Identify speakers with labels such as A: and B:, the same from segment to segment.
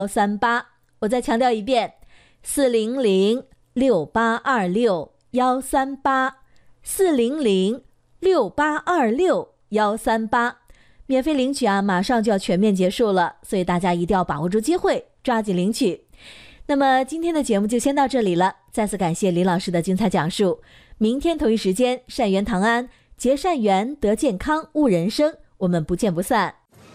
A: 138，我再强调一遍，400682638，400682638，免费领取啊，马上就要全面结束了，所以大家一定要把握住机会，抓紧领取。那么今天的节目就先到这里了，再次感谢李老师的精彩讲述。明天同一时间，善缘堂安，结善缘，得健康，悟人生，我们不见不散。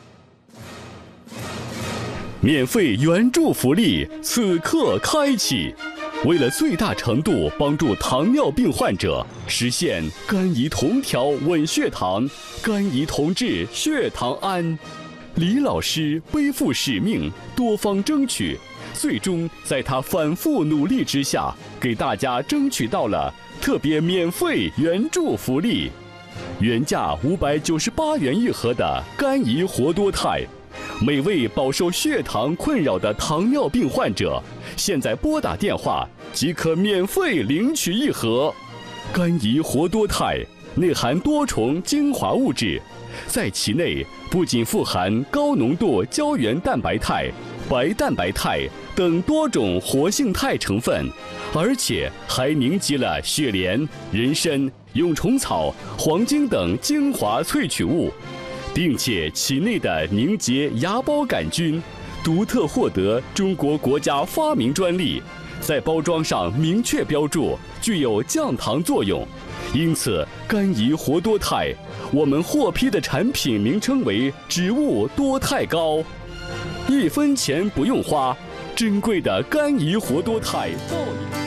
B: 免费援助福利此刻开启，为了最大程度帮助糖尿病患者实现肝胰同调稳血糖、肝胰同治血糖安，李老师背负使命，多方争取，最终在他反复努力之下，给大家争取到了特别免费援助福利。原价598元一盒的肝胰活多肽，每位饱受血糖困扰的糖尿病患者，现在拨打电话即可免费领取一盒。肝胰活多肽内含多重精华物质，在其内不仅富含高浓度胶原蛋白肽、白蛋白肽等多种活性肽成分，而且还凝集了雪莲、人参、蛹虫草、黄精等精华萃取物，并且其内的凝结芽孢杆菌独特获得中国国家发明专利，在包装上明确标注具有降糖作用。因此肝胰活多肽我们获批的产品名称为植物多肽膏，1分钱不用花，珍贵的肝胰活多肽到你。